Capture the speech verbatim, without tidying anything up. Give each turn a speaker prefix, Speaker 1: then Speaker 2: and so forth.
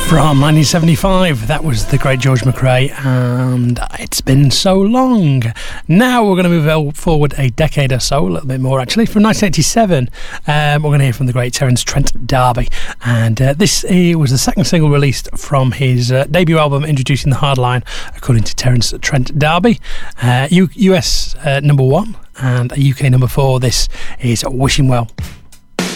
Speaker 1: From nineteen seventy-five, that was the great George McRae, and It's Been So Long. Now we're going to move forward a decade or so, a little bit more actually. From nineteen eighty-seven, um, we're going to hear from the great Terence Trent D'Arby, and uh, this uh, was the second single released from his uh, debut album, Introducing the Hardline, according to Terence Trent D'Arby. Uh, U- US uh, number one and a U K number four. This is Wishing Well.